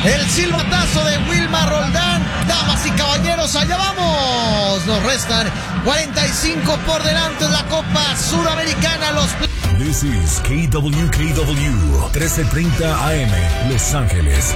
El silbatazo de Wilmar Roldán. Damas y caballeros, allá vamos. Nos restan 45 por delante de la Copa Sudamericana. This is KWKW 1330 AM, Los Ángeles.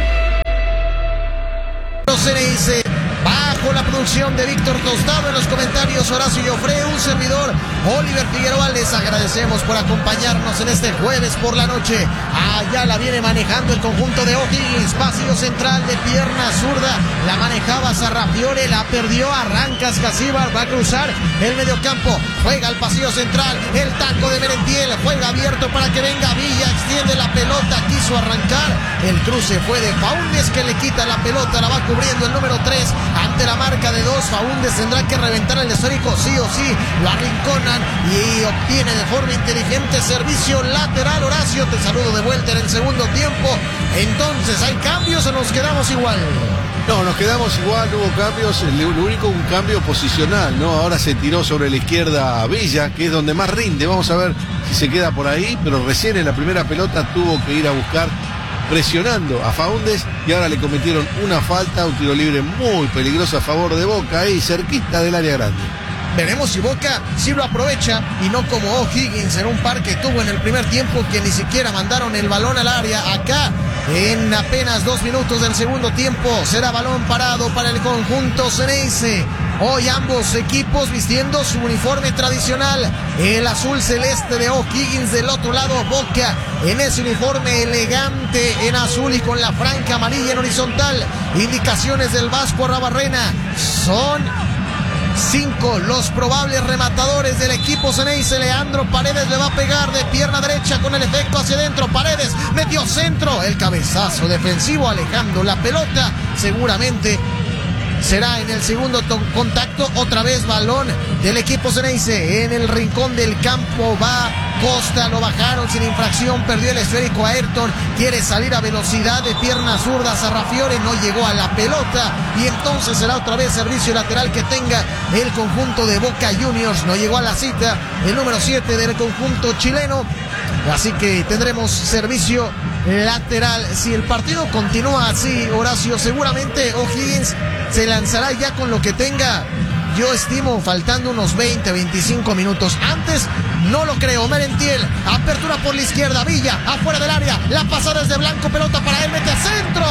Ceneice, bajo la producción de Víctor Tostado, en los comentarios Horacio Llofré, un servidor Oliver Figueroa. Les agradecemos por acompañarnos en este jueves por la noche. Allá la viene manejando el conjunto de O'Higgins, pasillo central de pierna zurda, la manejaba Sarrafiore, la perdió, arranca Ascasíbar, va a cruzar el mediocampo, juega al pasillo central, el taco de Merentiel, juega abierto para que venga Villa, extiende la pelota, quiso arrancar, el cruce fue de Faúndez que le quita la pelota, la va cubriendo el número 3, ante la marca de 2, Faúndez tendrá que reventar el histórico sí o sí, lo arrinconan y obtiene de forma inteligente servicio lateral. Horacio, te saludo de vuelta en el segundo tiempo. Entonces, ¿hay cambios o nos quedamos igual? No, nos quedamos igual, no hubo cambios, lo único un cambio posicional, ¿no? Ahora se tiró sobre la izquierda Villa, que es donde más rinde, vamos a ver si se queda por ahí, pero recién en la primera pelota tuvo que ir a buscar presionando a Faúndez y ahora le cometieron una falta, un tiro libre muy peligroso a favor de Boca, ahí cerquita del área grande. Veremos si Boca sí lo aprovecha y no como O'Higgins en un par que tuvo en el primer tiempo que ni siquiera mandaron el balón al área. Acá en apenas 2 minutos del segundo tiempo será balón parado para el conjunto Ceneice. Hoy ambos equipos vistiendo su uniforme tradicional, el azul celeste de O'Higgins, del otro lado Boca en ese uniforme elegante en azul y con la franja amarilla en horizontal. Indicaciones del Vasco Arrabarrena, son 5 los probables rematadores del equipo Ceneice. Leandro Paredes le va a pegar de pierna derecha con el efecto hacia adentro. Paredes metió centro, el cabezazo defensivo alejando la pelota. Seguramente será en el segundo contacto. Otra vez balón del equipo Ceneice en el rincón del campo. Va Costa, lo bajaron sin infracción, perdió el esférico a Ayrton, quiere salir a velocidad de pierna zurda, Sarrafiore no llegó a la pelota y entonces será otra vez servicio lateral que tenga el conjunto de Boca Juniors. No llegó a la cita el número 7 del conjunto chileno, así que tendremos servicio lateral. Si el partido continúa así, Horacio, seguramente O'Higgins se lanzará ya con lo que tenga. Yo estimo faltando unos 20-25 minutos. Antes no lo creo. Merentiel, apertura por la izquierda, Villa, afuera del área, la pasada es de Blanco, pelota para él, mete a centro.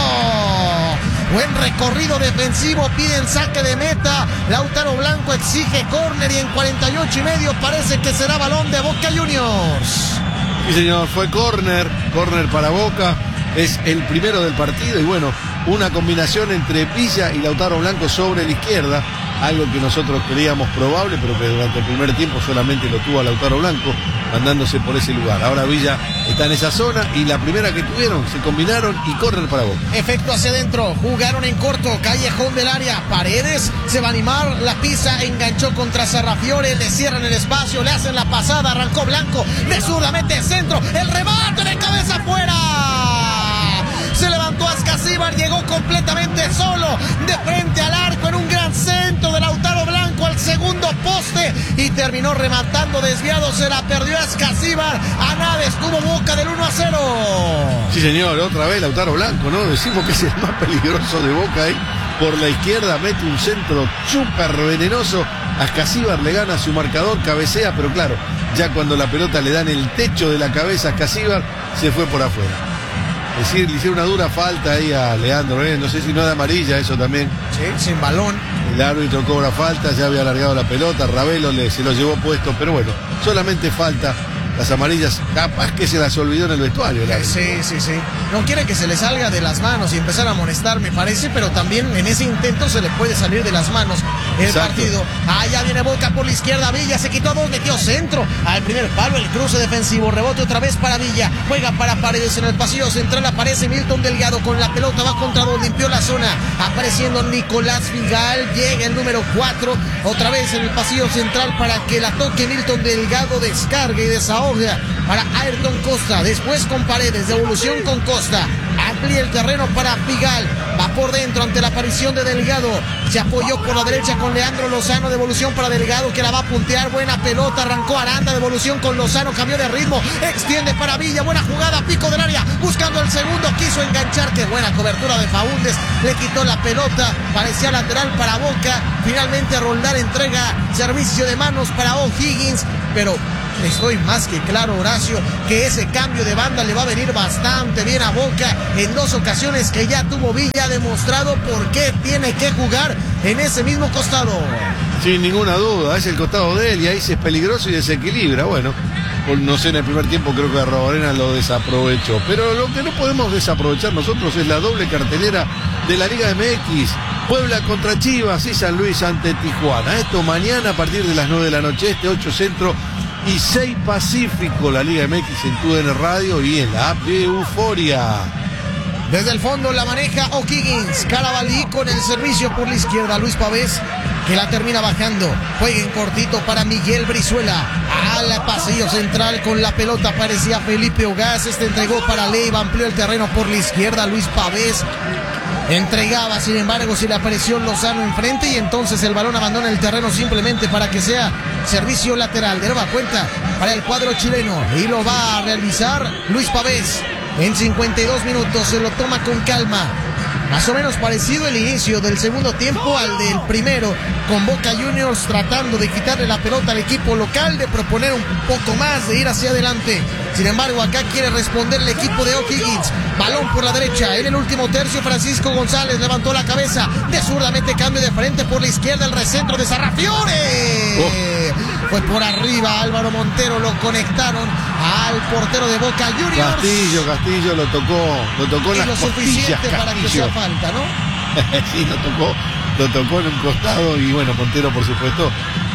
Buen recorrido defensivo, piden saque de meta. Lautaro Blanco exige córner y en 48.5 parece que será balón de Boca Juniors. Sí, señor, fue córner para Boca. Es el primero del partido y bueno, una combinación entre Villa y Lautaro Blanco sobre la izquierda, algo que nosotros creíamos probable, pero que durante el primer tiempo solamente lo tuvo a Lautaro Blanco, mandándose por ese lugar. Ahora Villa está en esa zona y la primera que tuvieron, se combinaron y corren para Boca. Efecto hacia adentro, jugaron en corto, callejón del área, Paredes se va a animar, la pisa, enganchó contra Sarrafiore, le cierran el espacio, le hacen la pasada, arrancó Blanco, de zurda, mete centro, el remate de cabeza afuera. Se levantó Ascasíbar, llegó completamente solo de frente al arco en un gran centro de Lautaro Blanco al segundo poste y terminó rematando desviado, se la perdió Ascasíbar. A nada estuvo Boca del 1-0. Sí, señor, otra vez Lautaro Blanco, ¿no? Decimos que es el más peligroso de Boca ahí. Por la izquierda mete un centro súper venenoso. Ascasíbar le gana su marcador, cabecea, pero claro, ya cuando la pelota le dan el techo de la cabeza a Ascasíbar, se fue por afuera. Es decir, le hicieron una dura falta ahí a Leandro, no sé si no de amarilla eso también. Sí, sin balón. El árbitro cobra falta, ya había alargado la pelota, Ravelo se lo llevó puesto, pero bueno, solamente falta. Las amarillas, capaz que se las olvidó en el vestuario. Sí. No quiere que se le salga de las manos y empezar a amonestar, me parece, pero también en ese intento se le puede salir de las manos el partido. Allá viene Boca por la izquierda, Villa se quitó 2, metió centro al primer palo, el cruce defensivo, rebote otra vez para Villa, juega para Paredes en el pasillo central, aparece Milton Delgado con la pelota, va contra 2, limpió la zona, apareciendo Nicolás Figal, llega el número 4, otra vez en el pasillo central para que la toque Milton Delgado, descargue y desahoga para Ayrton Costa, después con Paredes, devolución con Costa, amplía el terreno para Figal, va por dentro ante la aparición de Delgado, se apoyó por la derecha con Leandro Lozano, devolución para Delgado que la va a puntear, buena pelota, arrancó Aranda, devolución con Lozano, cambió de ritmo, extiende para Villa, buena jugada, pico del área, buscando el segundo, quiso enganchar, qué buena cobertura de Faúndez, le quitó la pelota, parecía lateral para Boca, finalmente Roldán entrega servicio de manos para O'Higgins, pero estoy más que claro, Horacio, que ese cambio de banda le va a venir bastante bien a Boca en 2 ocasiones que ya tuvo Villa, demostrado por qué tiene que jugar en ese mismo costado. Sin ninguna duda, es el costado de él y ahí es peligroso y desequilibra. Bueno, no sé, en el primer tiempo creo que Arrobarena lo desaprovechó, pero lo que no podemos desaprovechar nosotros es la doble cartelera de la Liga MX. Puebla contra Chivas y San Luis ante Tijuana. Esto mañana a partir de las 9 de la noche, 8 Centro y 6 Pacífico, la Liga MX en TUDN Radio y en la app de Euforia. Desde el fondo la maneja O'Higgins, Carabalí con el servicio por la izquierda, Luis Pavés que la termina bajando, juega en cortito para Miguel Brizuela, al pasillo central con la pelota parecía Felipe Ogaz, entregó para Leiva, amplió el terreno por la izquierda, Luis Pavés entregaba, sin embargo se le apareció Lozano enfrente y entonces el balón abandona el terreno simplemente para que sea servicio lateral, de nueva cuenta para el cuadro chileno y lo va a realizar Luis Pavés en 52 minutos, se lo toma con calma. Más o menos parecido el inicio del segundo tiempo al del primero, con Boca Juniors tratando de quitarle la pelota al equipo local, de proponer un poco más, de ir hacia adelante. Sin embargo, acá quiere responder el equipo de O'Higgins. Balón por la derecha, en el último tercio Francisco González levantó la cabeza, de zurda mete cambio de frente por la izquierda, el recentro de Sarrafiore. Fue por arriba Álvaro Montero, lo conectaron al portero de Boca Juniors. Castillo lo tocó en las lo costillas, suficiente para que sea falta, ¿no? Sí, lo tocó en un costado y bueno, Montero por supuesto,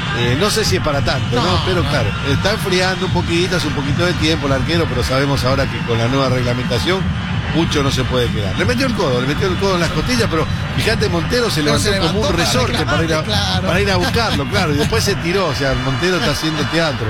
no sé si es para tanto, ¿no? Pero claro, está enfriando un poquito, hace un poquito de tiempo el arquero, pero sabemos ahora que con la nueva reglamentación mucho no se puede quedar. Le metió el codo en las costillas, pero fíjate, Montero se levantó como un resorte para ir a buscarlo, claro, y después se tiró, o sea, Montero está haciendo teatro.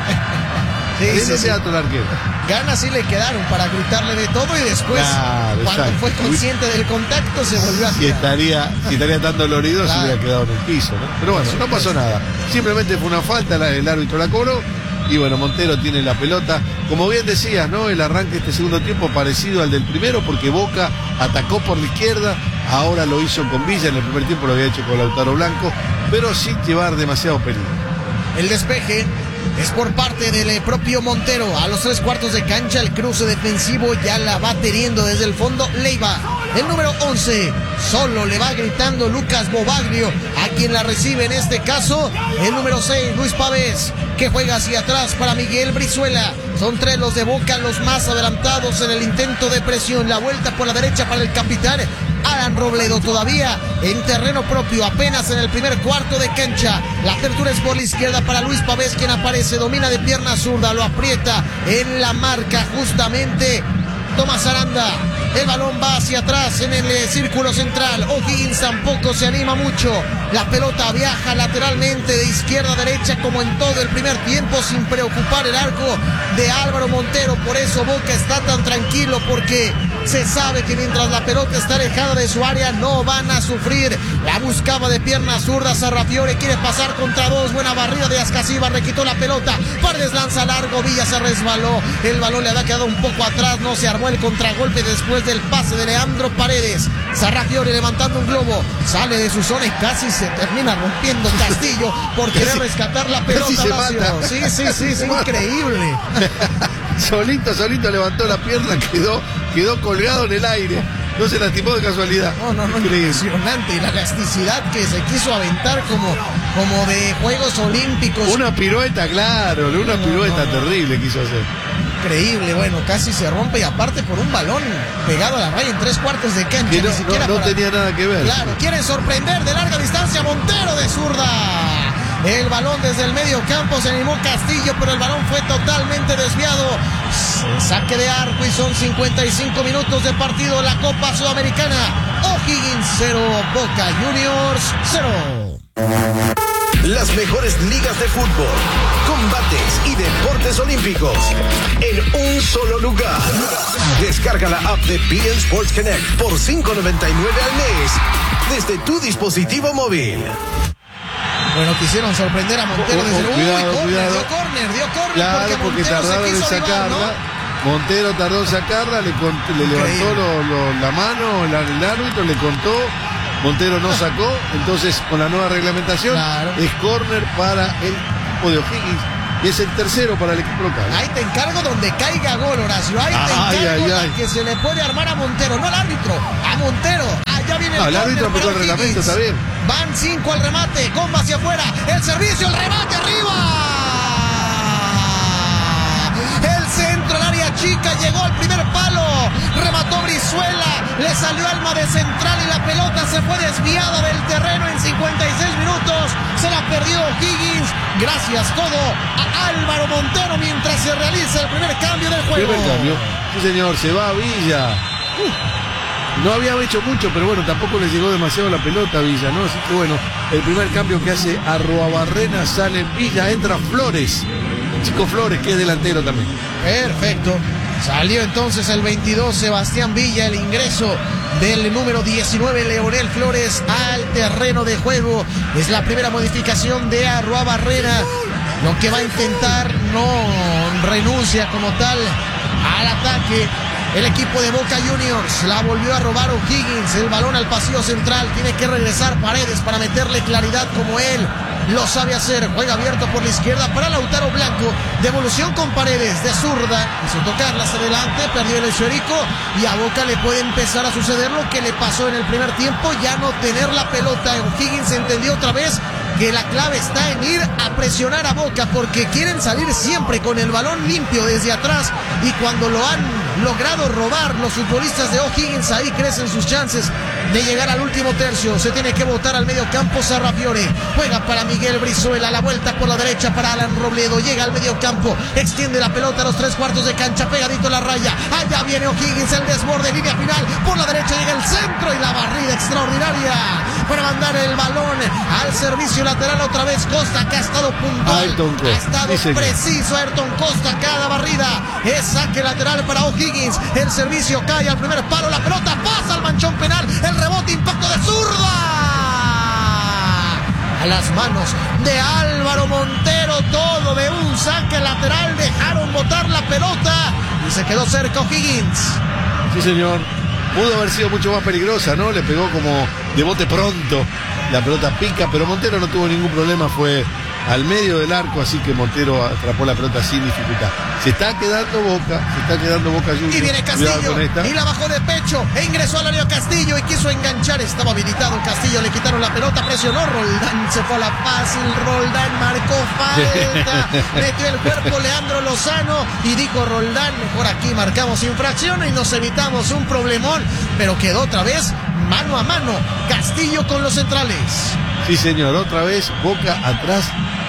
Sí. Teatro el arquero. Ganas sí le quedaron para gritarle de todo y después, cuando fue consciente del contacto, se volvió a tirar. Si estaría tan dolorido, se hubiera quedado en el piso, ¿no? Pero bueno, no pasó nada. Simplemente fue una falta, el árbitro la cobró. Y bueno, Montero tiene la pelota. Como bien decías, ¿no? El arranque de este segundo tiempo parecido al del primero, porque Boca atacó por la izquierda, ahora lo hizo con Villa, en el primer tiempo lo había hecho con Lautaro Blanco, pero sin llevar demasiado peligro. El despeje es por parte del propio Montero. A los 3 cuartos de cancha, el cruce defensivo ya la va teniendo desde el fondo Leiva. El número 11, solo le va gritando Lucas Bobaglio, a quien la recibe en este caso el número 6, Luis Pavés, que juega hacia atrás para Miguel Brizuela. Son 3 los de Boca, los más adelantados en el intento de presión. La vuelta por la derecha para el capitán Alan Robledo, todavía en terreno propio, apenas en el primer cuarto de cancha. La apertura es por la izquierda para Luis Pavés, quien aparece, domina de pierna zurda, lo aprieta en la marca justamente Tomás Aranda. El balón va hacia atrás en el círculo central. O'Higgins tampoco se anima mucho. La pelota viaja lateralmente de izquierda a derecha como en todo el primer tiempo, sin preocupar el arco de Álvaro Montero. Por eso Boca está tan tranquilo, porque se sabe que mientras la pelota está alejada de su área no van a sufrir. La buscaba de pierna zurda Sarrafiore, quiere pasar contra 2, buena barrida de Ascasíbar, le quitó la pelota, Paredes lanza largo, Villa se resbaló, el balón le había quedado un poco atrás, no se armó el contragolpe después del pase de Leandro Paredes. Sarrafiore levantando un globo, sale de su zona y casi se termina rompiendo Castillo por querer rescatar la pelota. Sí, increíble. Solito levantó la pierna, quedó colgado en el aire. No se lastimó de casualidad. No, impresionante. Y la elasticidad que se quiso aventar como de Juegos Olímpicos. Una pirueta, claro, una pirueta terrible quiso hacer. Increíble, bueno, casi se rompe y aparte por un balón pegado a la raya en 3 cuartos de cancha. No tenía nada que ver. Claro, quieren sorprender de larga distancia, Montero de zurda. El balón desde el medio campo, se animó Castillo, pero el balón fue totalmente desviado. Saque de arco y son 55 minutos de partido en la Copa Sudamericana. O'Higgins 0, Boca Juniors 0. Las mejores ligas de fútbol, combates y deportes olímpicos en un solo lugar. Descarga la app de beIN Sports Connect por $5.99 al mes desde tu dispositivo móvil. Bueno, quisieron sorprender a Montero desde el cuidado. dio córner. Claro, porque tardaron en sacarla. ¿No? Montero tardó en sacarla, le levantó la mano, el árbitro le contó. Montero no sacó, entonces con la nueva reglamentación es córner para el equipo de O'Higgins y es el tercero para el equipo local. Ahí te encargo donde caiga gol, Horacio. Ahí te encargo la que se le puede armar a Montero, no al árbitro, a Montero. Allá viene el árbitro aplicó el reglamento, está bien. Van 5 al remate, comba hacia afuera, el servicio, el remate arriba. El centro, el área chica, llegó al primer palo, remató Brizuela, le salió alma de central y la pelota se fue desviada del terreno en 56 minutos. Se la perdió O'Higgins. Gracias todo a Álvaro Montero mientras se realiza el primer cambio del juego. Primer cambio. Sí, señor, se va a Villa. No había hecho mucho, pero bueno, tampoco le llegó demasiado la pelota a Villa, ¿no? Así que bueno, el primer cambio que hace Arruabarrena, sale en Villa, entra Flores. Chico Flores, que es delantero también. Perfecto. Salió entonces el 22 Sebastián Villa, el ingreso del número 19 Leonel Flores al terreno de juego. Es la primera modificación de Arruabarrena, lo que va a intentar, no renuncia como tal al ataque. El equipo de Boca Juniors la volvió a robar O'Higgins, el balón al pasillo central, tiene que regresar Paredes para meterle claridad como él lo sabe hacer. Juega abierto por la izquierda para Lautaro Blanco, devolución con Paredes de zurda, hizo tocarla hacia adelante, perdió el esférico y a Boca le puede empezar a suceder lo que le pasó en el primer tiempo, ya no tener la pelota. O'Higgins entendió otra vez que la clave está en ir a presionar a Boca porque quieren salir siempre con el balón limpio desde atrás y cuando lo han logrado robar los futbolistas de O'Higgins, ahí crecen sus chances de llegar al último tercio. Se tiene que botar al medio campo Sarrafiore, juega para Miguel Brizuela, la vuelta por la derecha para Alan Robledo, llega al medio campo, extiende la pelota a los 3/4 de cancha, pegadito a la raya, allá viene O'Higgins, el desborde, línea final, por la derecha llega el centro y la barrida extraordinaria para mandar el balón al servicio lateral otra vez. Costa, acá ha estado puntual, ha estado preciso Ayrton Costa, cada barrida es saque lateral para O'Higgins, el servicio cae al primer palo, la pelota pasa al manchón penal, el rebote, impacto de zurda a las manos de Álvaro Montero, todo de un saque lateral, dejaron botar la pelota y se quedó cerca O'Higgins. Sí, señor, pudo haber sido mucho más peligrosa, ¿no? Le pegó como de bote pronto, la pelota pica, pero Montero no tuvo ningún problema, fue al medio del arco, así que Montero atrapó la pelota sin dificultad. Se está quedando Boca Juniors. Y viene Castillo, y la bajó de pecho, e ingresó al área Castillo y quiso enganchar, estaba habilitado Castillo, le quitaron la pelota, presionó, Roldán se fue a la fácil, Roldán marcó falta, metió el cuerpo Leandro Lozano y dijo Roldán, mejor aquí marcamos infracción y nos evitamos un problemón, pero quedó otra vez mano a mano Castillo con los centrales. Sí, señor, otra vez Boca atrás,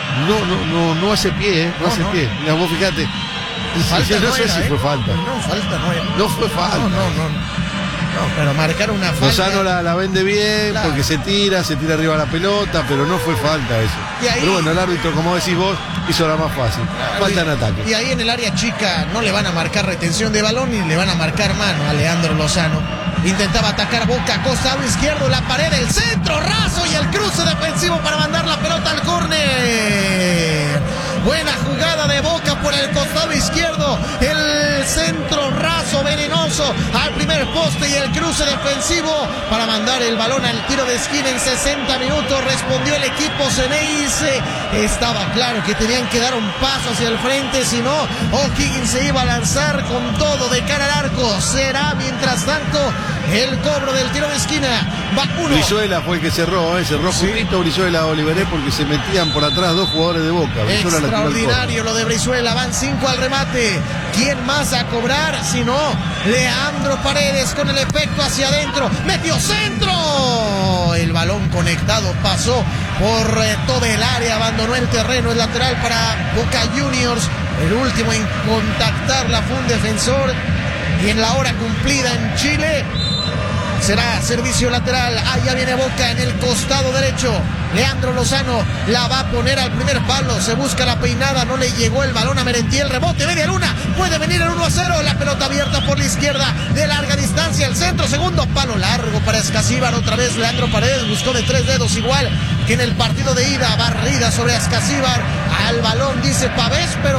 no hace pie, no hace pie. Mira, vos fíjate, falta no sé si fue falta. No fue falta. No, pero marcar una falta. Lozano la vende bien, claro, porque se tira arriba la pelota, pero no fue falta eso. Ahí, pero bueno, el árbitro, como decís vos, hizo la más fácil. Claro, falta en ataque. Y ahí en el área chica no le van a marcar retención de balón ni le van a marcar mano a Leandro Lozano. Intentaba atacar Boca, costado izquierdo, la pared, el centro raso y el cruce defensivo para mandar la pelota al córner. Buena jugada de Boca por el costado izquierdo, el centro raso, venenoso al primer poste y el cruce defensivo para mandar el balón al tiro de esquina en 60 minutos. Respondió el equipo Ceneice. Estaba claro que tenían que dar un paso hacia el frente, si no, O'Higgins se iba a lanzar con todo de cara al arco. Será, mientras tanto, el cobro del tiro de esquina. Va uno. Brizuela fue el que cerró justito Brizuela Oliveré porque se metían por atrás dos jugadores de Boca. Extraordinario lo de Brizuela, van 5 al remate. ¿Quién más a cobrar? Si no, Leandro Paredes con el efecto hacia adentro. ¡Metió centro! El balón conectado pasó por todo el área, abandonó el terreno, el lateral para Boca Juniors. El último en contactarla fue un defensor. Y en la hora cumplida en Chile será servicio lateral. Allá viene Boca en el costado derecho. Leandro Lozano la va a poner al primer palo. Se busca la peinada, no le llegó el balón a Merentiel. Rebote, media luna. Puede venir el 1-0. La pelota abierta por la izquierda de larga distancia. El centro, segundo palo largo para Escacíbar. Otra vez Leandro Paredes buscó de 3 dedos, igual que en el partido de ida. Barrida sobre Escacíbar. Al balón dice Pavés, pero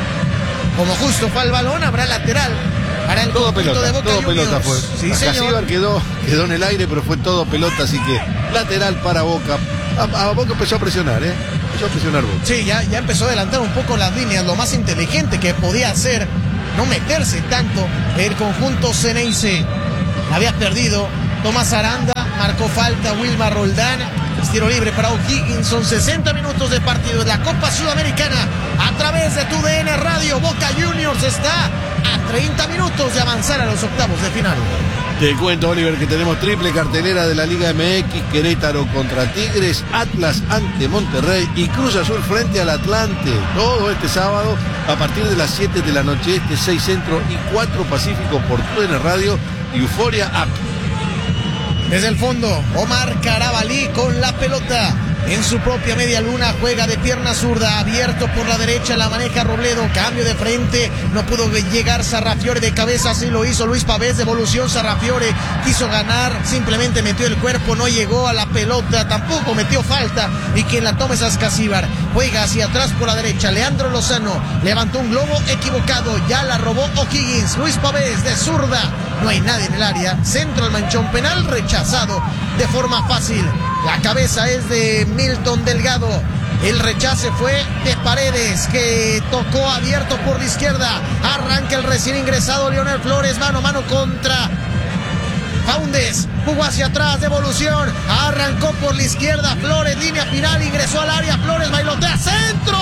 como justo fue al balón, habrá lateral para el conjunto de Boca Juniors. Pelota fue. Sí, señor. quedó en el aire, pero fue todo pelota, así que lateral para Boca. A Boca empezó a presionar, empezó a presionar Boca. Sí, ya empezó a adelantar un poco las líneas. Lo más inteligente que podía hacer, no meterse tanto el conjunto Ceneice. Había perdido Tomás Aranda, marcó falta Wilmar Roldán. Tiro libre para O'Higgins. Son 60 minutos de partido de la Copa Sudamericana a través de TUDN Radio. Boca Juniors está a 30 minutos de avanzar a los octavos de final. Te cuento, Oliver, que tenemos triple cartelera de la Liga MX. Querétaro contra Tigres, Atlas ante Monterrey y Cruz Azul frente al Atlante. Todo este sábado a partir de las 7 de la noche, 6 Centro y 4 Pacífico por TUDN Radio y Euforia App. Desde el fondo, Omar Carabalí con la pelota en su propia media luna, juega de pierna zurda, abierto por la derecha, la maneja Robledo, cambio de frente, no pudo llegar Sarrafiore de cabeza, así lo hizo Luis Pavés, devolución Sarrafiore, quiso ganar, simplemente metió el cuerpo, no llegó a la pelota, tampoco metió falta, y quien la toma es Escacíbar, juega hacia atrás por la derecha, Leandro Lozano, levantó un globo equivocado, ya la robó O'Higgins, Luis Pavés de zurda, no hay nadie en el área, centro al manchón penal, rechazado de forma fácil. La cabeza es de Milton Delgado. El rechace fue de Paredes, que tocó abierto por la izquierda. Arranca el recién ingresado Leonel Flores, mano a mano contra Faúndez. Jugó hacia atrás, devolución. Arrancó por la izquierda. Flores, línea final, ingresó al área. Flores bailotea, centro.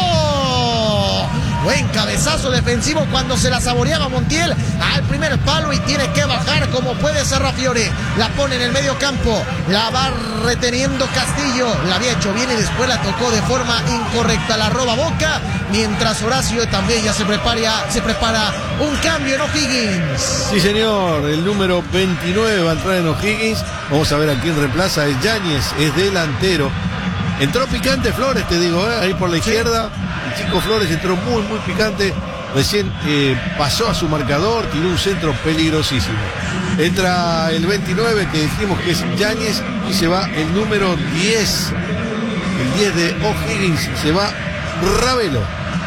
Buen cabezazo defensivo cuando se la saboreaba Montiel al primer palo y tiene que bajar como puede Sarrafiore. La pone en el medio campo, la va reteniendo Castillo. La había hecho bien y después la tocó de forma incorrecta. La roba Boca, mientras Horacio también ya se prepara un cambio en O'Higgins. Sí, señor, el número 29 va a entrar en O'Higgins. Vamos a ver a quién reemplaza. Es Yáñez, es delantero. Entró picante Flores, te digo, ahí por la izquierda. El chico Flores entró muy, muy picante. Recién pasó a su marcador, tiró un centro peligrosísimo. Entra el 29, que dijimos que es Yáñez, y se va el número 10. El 10 de O'Higgins, se va Ravelo.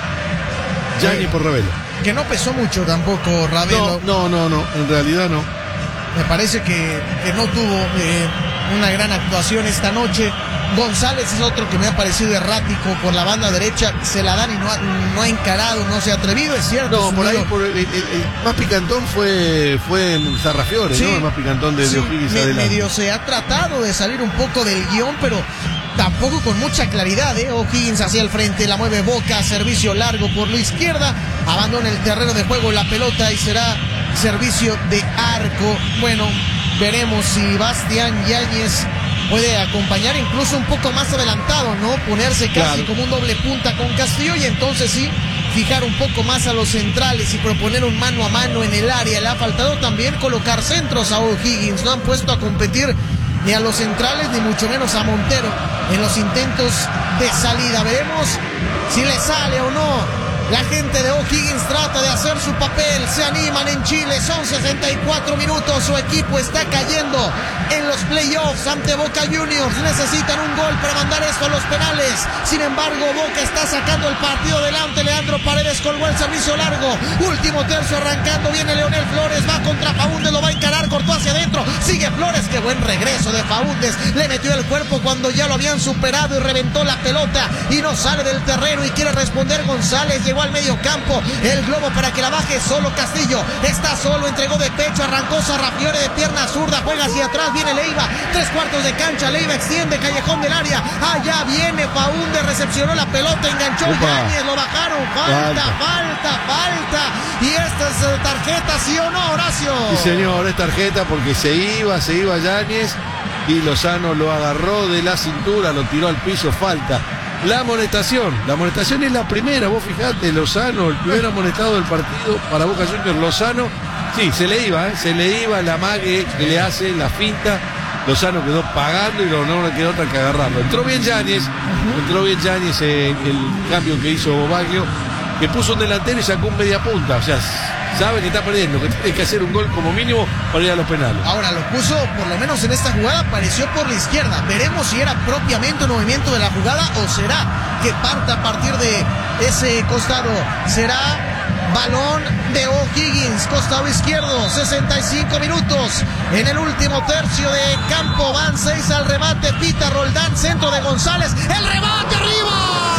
Yáñez por Ravelo. Que no pesó mucho tampoco Ravelo. No, en realidad no. Me parece que no tuvo una gran actuación esta noche. González es otro que me ha parecido errático por la banda derecha, se la dan y no ha encarado, no se ha atrevido, es cierto. No, por ahí el más picantón fue Sarrafiore, sí, ¿no? El más picantón de O'Higgins adelante. Medio se ha tratado de salir un poco del guión, pero tampoco con mucha claridad, O'Higgins hacia el frente, la mueve Boca, servicio largo por la izquierda, abandona el terreno de juego la pelota y será servicio de arco. Bueno, veremos si Bastián Yáñez puede acompañar incluso un poco más adelantado, ¿no? Ponerse casi como un doble punta con Castillo y entonces sí, fijar un poco más a los centrales y proponer un mano a mano en el área. Le ha faltado también colocar centros a O'Higgins, no han puesto a competir ni a los centrales ni mucho menos a Montero en los intentos de salida. Veremos si le sale o no. La gente de O'Higgins trata de hacer su papel, se animan en Chile, son 64 minutos, su equipo está cayendo en los playoffs ante Boca Juniors, necesitan un gol para mandar esto a los penales, sin embargo Boca está sacando el partido adelante, Leandro Paredes colgó el servicio largo, último tercio arrancando, viene Leonel Flores, va contra Faúndez, lo va a encarar, cortó hacia adentro, sigue Flores, qué buen regreso de Faúndez, le metió el cuerpo cuando ya lo habían superado y reventó la pelota y no sale del terreno y quiere responder González, llegó al medio campo, el globo para que la baje solo Castillo, está solo, entregó de pecho, arrancó Sarrafiore de pierna zurda, juega hacia atrás, viene Leiva, 3/4 de cancha, Leiva extiende, callejón del área, allá viene Faúndez, recepcionó la pelota, enganchó Yáñez, lo bajaron, falta, y esta es tarjeta, ¿sí o no, Horacio? Sí, señor, es tarjeta porque se iba Yáñez y Lozano lo agarró de la cintura, lo tiró al piso, falta. La amonestación es la primera, vos fijate, Lozano, el primer amonestado del partido para Boca Juniors, Lozano, sí, se le iba, la mague que le hace, la finta, Lozano quedó pagando y no le quedó otra que agarrarlo. Entró bien Yáñez, el cambio que hizo Baggio, que puso un delantero y sacó un media punta. O sea, sabe que está perdiendo, que tiene que hacer un gol como mínimo para ir a los penales. Ahora lo puso, por lo menos en esta jugada, apareció por la izquierda. Veremos si era propiamente un movimiento de la jugada o será que parta a partir de ese costado. Será balón de O'Higgins, costado izquierdo, 65 minutos. En el último tercio de campo van 6 al remate. Pita Roldán, centro de González. ¡El remate arriba!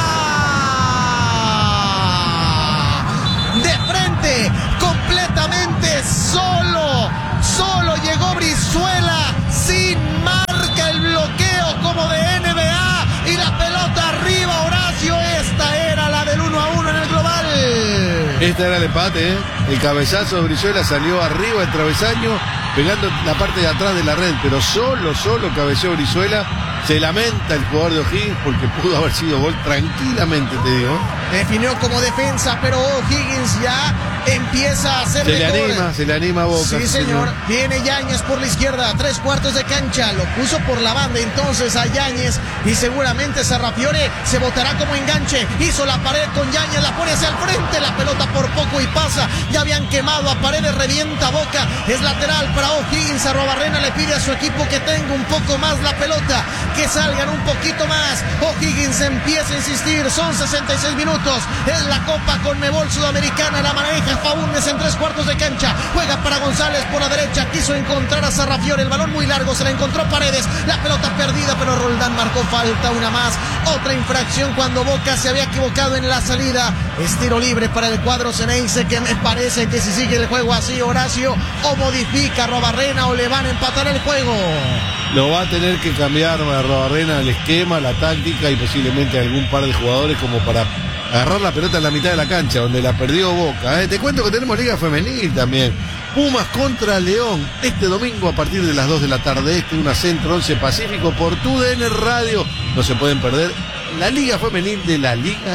De frente, completamente solo llegó Brizuela, sin marca, el bloqueo como de NBA y la pelota arriba, Horacio. Esta era la del 1-1 en el global. Este era el empate, ¿eh? El cabezazo de Brizuela salió arriba del travesaño, pegando la parte de atrás de la red, pero solo cabeceó Brizuela. Se lamenta el jugador de O'Higgins porque pudo haber sido gol tranquilamente, te digo. Definió como defensa, pero O'Higgins ya empieza a hacer se le anima a Boca. Sí, señor. Viene Yáñez por la izquierda, 3/4 de cancha. Lo puso por la banda entonces a Yáñez y seguramente Sarrafiore se botará como enganche. Hizo la pared con Yáñez, la pone hacia el frente, la pelota por poco y pasa. Ya habían quemado a Paredes, revienta Boca. Es lateral para O'Higgins. Arrobarrena le pide a su equipo que tenga un poco más la pelota, que salgan un poquito más. O'Higgins empieza a insistir. Son 66 minutos. Es la Copa Conmebol Sudamericana. La maneja Faúndez en 3/4 de cancha. Juega para González por la derecha. Quiso encontrar a Sarrafiore. El balón muy largo. Se la encontró Paredes. La pelota perdida, pero Roldán marcó falta. Una más. Otra infracción cuando Boca se había equivocado en la salida. Es tiro libre para el cuadro ceneice, que me parece que si sigue el juego así, Horacio, o modifica Arrobarrena o le van a empatar el juego. Lo va a tener que cambiar Arrobarrena el esquema, la táctica y posiblemente algún par de jugadores como para agarrar la pelota en la mitad de la cancha, donde la perdió Boca. Te cuento que tenemos Liga Femenil también. Pumas contra León, este domingo a partir de las 2 de la tarde, una Centro 11 Pacífico por TUDN Radio. No se pueden perder la Liga Femenil de la Liga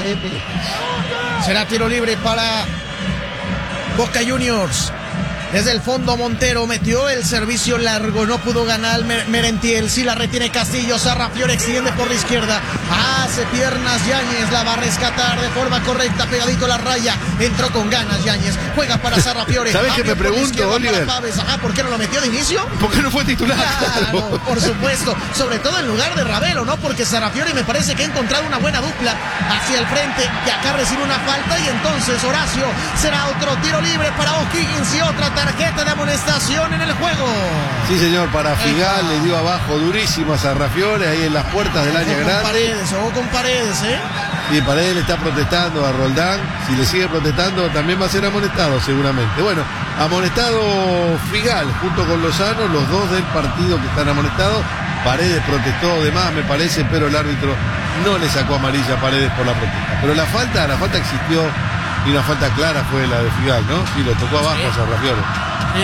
MX. Será tiro libre para Boca Juniors. Desde el fondo Montero metió el servicio largo, no pudo ganar Merentiel, sí la retiene Castillo. Sarrafiore extiende por la izquierda, hace piernas Yáñez, la va a rescatar de forma correcta, pegadito a la raya, entró con ganas Yáñez, juega para Sarrafiore. ¿Sabes qué me pregunto, Oliver? ¿Por qué no lo metió de inicio? ¿Por qué no fue titular? Claro, por supuesto, sobre todo en lugar de Ravelo, ¿no? Porque Sarrafiore me parece que ha encontrado una buena dupla hacia el frente, y acá recibe una falta y entonces Horacio, será otro tiro libre para O'Higgins y otra tarjeta de amonestación en el juego. Sí, señor, para Figal le dio abajo durísimo a Sarrafiore ahí en las puertas del área grande. Ojo con Paredes, ¿eh? Sí, Paredes le está protestando a Roldán. Si le sigue protestando también va a ser amonestado seguramente. Bueno, amonestado Figal junto con Lozano, los dos del partido que están amonestados. Paredes protestó de más, me parece, pero el árbitro no le sacó amarilla a Paredes por la protesta. Pero la falta existió. Y una falta clara fue la de Figal, ¿no? Sí, lo tocó abajo a Sarrafiore. Sí,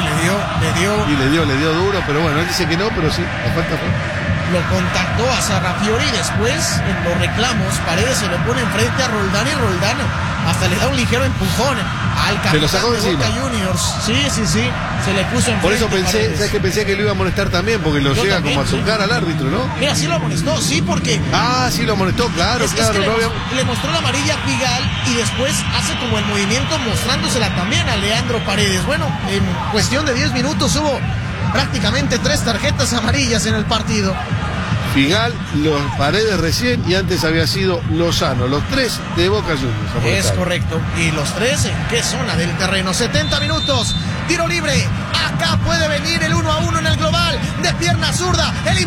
le dio duro, pero bueno, él dice que no, pero sí, la falta fue. Lo contactó a Sarrafiore y después en los reclamos Paredes se le pone enfrente a Roldán y Roldán hasta le da un ligero empujón al capitán de Boca Juniors. Sí, se le puso enfrente. Por eso pensé, ¿sabes que pensé que lo iba a amonestar también? Porque lo llega también, como a tocar al árbitro, ¿no? Mira, sí lo amonestó, sí, porque... Ah, sí lo amonestó, claro. Es que le mostró la amarilla a Figal y después hace como el movimiento mostrándosela también a Leandro Paredes. Bueno, en cuestión de 10 minutos hubo prácticamente 3 tarjetas amarillas en el partido. Figal, los Paredes recién y antes había sido Lozano, los 3 de Boca Juniors. Es correcto. ¿Y los 3 en qué zona del terreno? 70 minutos, tiro libre. Acá puede venir el 1-1 en el global. De pierna zurda, el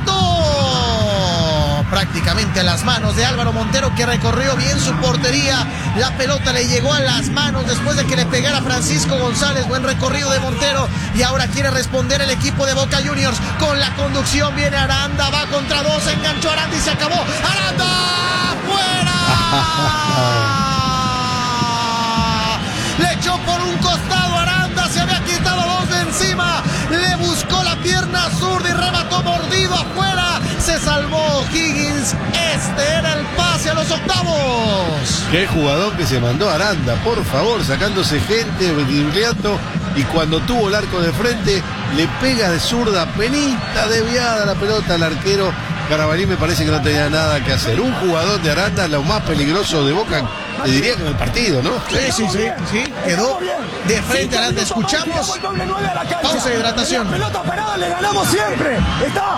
impacto. Prácticamente a las manos de Álvaro Montero, que recorrió bien su portería. La pelota le llegó a las manos después de que le pegara Francisco González. Buen recorrido de Montero. Y ahora quiere responder el equipo de Boca Juniors. Con la conducción viene Aranda, va contra 2, enganchó Aranda y se acabó. ¡Aranda! ¡Fuera! Le echó por un costado Aranda, se había quitado 2 de encima. Le buscó la pierna zurda y remató mordido afuera. Se salvó Higgins. Este era el pase a los octavos. Qué jugador que se mandó Aranda, por favor, sacándose gente, dribleando. Y cuando tuvo el arco de frente, le pega de zurda, penita desviada la pelota al arquero. Carabalí me parece que no tenía nada que hacer. Un jugador de Aranda, lo más peligroso de Boca, te diría que en el partido, ¿no? Sí, quedó de frente a Aranda. Escuchamos. Pausa de hidratación. Pelota parada, le ganamos siempre. Está.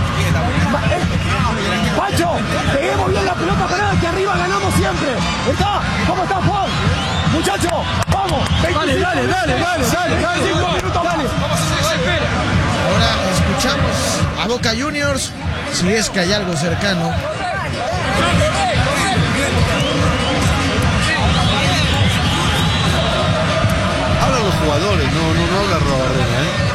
Pancho, peguemos bien la pelota parada, que arriba ganamos siempre. Está. ¿Cómo está, Juan? Muchachos, vamos. Dale. 5 minutos, dale. Ahora escuchamos a Boca Juniors, si es que hay algo cercano. Hablan los jugadores, no habla Rodardena, ¿eh?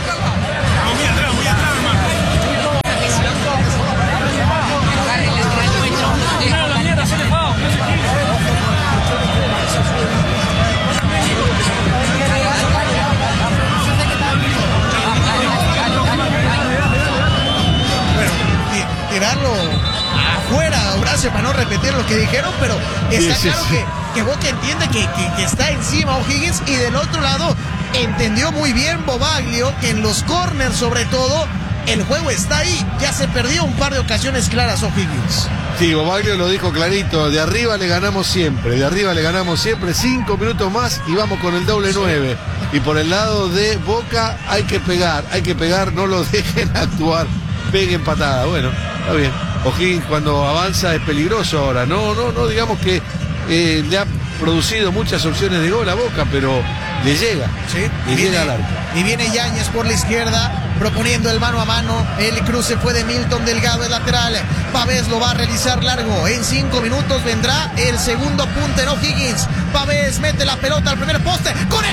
Tirarlo afuera, Horacio, para no repetir lo que dijeron, pero está claro que Boca entiende que está encima O'Higgins, y del otro lado entendió muy bien Bobaglio que en los corners, sobre todo, el juego está ahí. Ya se perdió un par de ocasiones claras O'Higgins. Sí, Bobaglio lo dijo clarito, de arriba le ganamos siempre, 5 minutos más y vamos con el doble 9. Y por el lado de Boca hay que pegar, no lo dejen actuar, peguen patada. Bueno, está bien. O'Higgins cuando avanza es peligroso ahora, no digamos que le ha producido muchas opciones de gol a Boca, pero le llega, llega al arco. Y viene Yáñez por la izquierda, proponiendo el mano a mano. El cruce fue de Milton Delgado, el lateral. Pavés lo va a realizar largo. En 5 minutos vendrá el segundo punto en O'Higgins. Pavés mete la pelota al primer poste. ¡Con